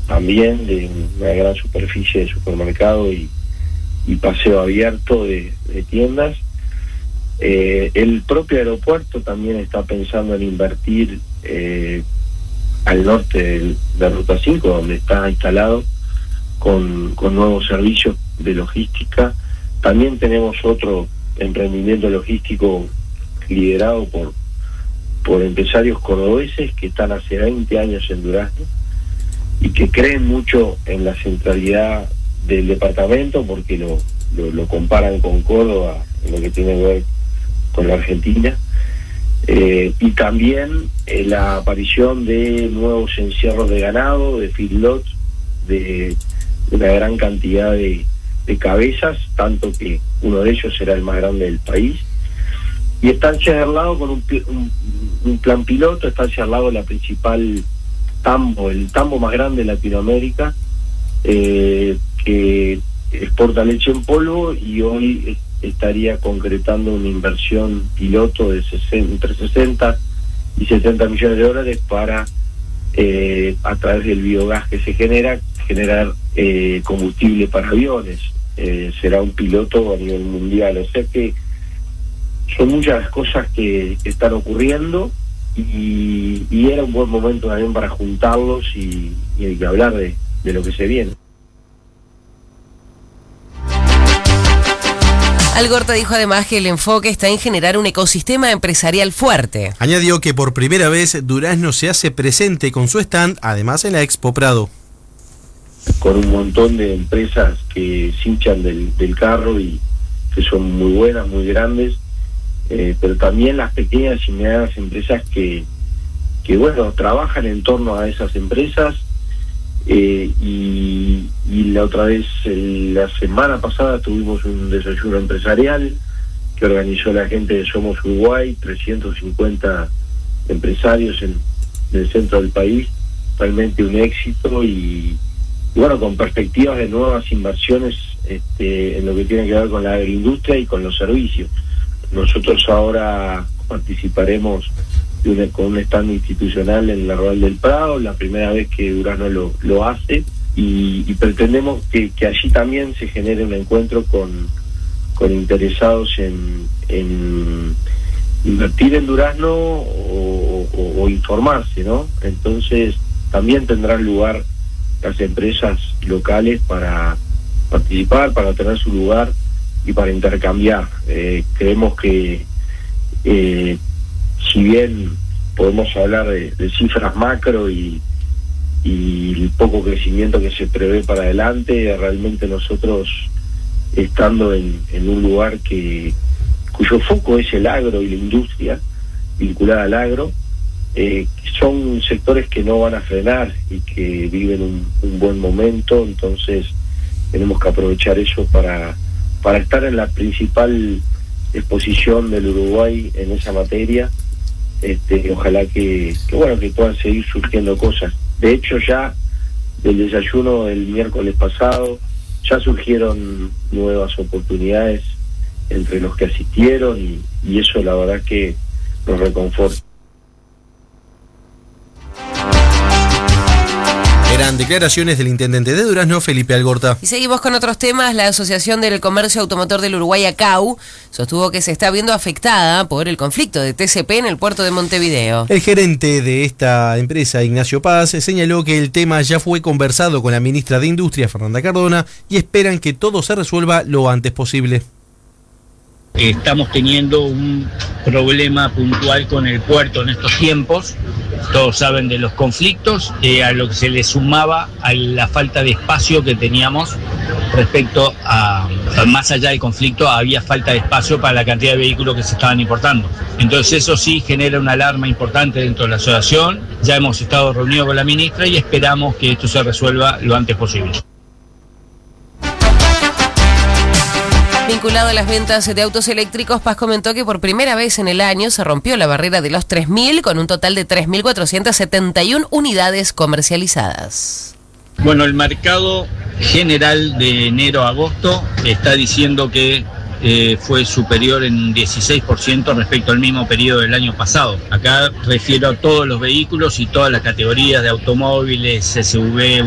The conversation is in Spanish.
también de una gran superficie de supermercado y paseo abierto de tiendas. El propio aeropuerto también está pensando en invertir al norte de Ruta 5, donde está instalado con nuevos servicios de logística. También tenemos otro emprendimiento logístico liderado por empresarios cordobeses que están hace 20 años en Durazno y que creen mucho en la centralidad del departamento, porque lo comparan con Córdoba en lo que tiene que ver con la Argentina, y también la aparición de nuevos encierros de ganado, de feedlots, de una gran cantidad de cabezas, tanto que uno de ellos será el más grande del país, y está charlado con un plan piloto. Está charlado la principal el tambo más grande de Latinoamérica, que exporta leche en polvo, y hoy estaría concretando una inversión piloto de entre 60 y 70 millones de dólares para, a través del biogás que se generar combustible para aviones. Será un piloto a nivel mundial, o sea que son muchas las cosas que están ocurriendo, y era un buen momento también para juntarlos y hablar de lo que se viene. Algorta dijo además que el enfoque está en generar un ecosistema empresarial fuerte. Añadió que por primera vez Durazno se hace presente con su stand, además en la Expo Prado. Con un montón de empresas que se hinchan del carro y que son muy buenas, muy grandes, pero también las pequeñas y medianas empresas que bueno, trabajan en torno a esas empresas. Y la otra vez, la semana pasada, tuvimos un desayuno empresarial que organizó la gente de Somos Uruguay, 350 empresarios en el centro del país, realmente un éxito, y bueno, con perspectivas de nuevas inversiones en lo que tiene que ver con la agroindustria y con los servicios. Nosotros ahora participaremos con un stand institucional en la Rural del Prado, la primera vez que Durazno lo hace, y pretendemos que allí también se genere un encuentro con interesados en invertir en Durazno o informarse, ¿no? Entonces también tendrán lugar las empresas locales para participar, para tener su lugar y para intercambiar. Creemos que si bien podemos hablar de cifras macro y el poco crecimiento que se prevé para adelante, realmente nosotros, estando en un lugar cuyo foco es el agro y la industria vinculada al agro, son sectores que no van a frenar y que viven un buen momento. Entonces tenemos que aprovechar eso para estar en la principal exposición del Uruguay en esa materia. Ojalá que puedan seguir surgiendo cosas. De hecho, ya del desayuno del miércoles pasado ya surgieron nuevas oportunidades entre los que asistieron, y eso la verdad que nos reconforta. Eran declaraciones del intendente de Durazno, Felipe Algorta. Y seguimos con otros temas. La Asociación del Comercio Automotor del Uruguay, ACAU, sostuvo que se está viendo afectada por el conflicto de TCP en el puerto de Montevideo. El gerente de esta empresa, Ignacio Paz, señaló que el tema ya fue conversado con la ministra de Industria, Fernanda Cardona, y esperan que todo se resuelva lo antes posible. Estamos teniendo un problema puntual con el puerto en estos tiempos. Todos saben de los conflictos, a lo que se le sumaba a la falta de espacio que teníamos respecto a, más allá del conflicto, había falta de espacio para la cantidad de vehículos que se estaban importando. Entonces eso sí genera una alarma importante dentro de la asociación. Ya hemos estado reunidos con la ministra y esperamos que esto se resuelva lo antes posible. Vinculado a las ventas de autos eléctricos, Paz comentó que por primera vez en el año se rompió la barrera de los 3.000 con un total de 3.471 unidades comercializadas. Bueno, el mercado general de enero a agosto está diciendo que fue superior en un 16% respecto al mismo periodo del año pasado. Acá refiero a todos los vehículos y todas las categorías de automóviles, SUV,